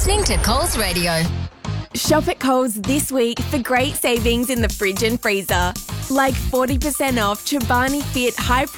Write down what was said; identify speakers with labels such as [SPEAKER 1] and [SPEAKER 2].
[SPEAKER 1] listening to Coles Radio.
[SPEAKER 2] Shop at Coles this week for great savings in the fridge and freezer. Like 40% off Chobani Fit High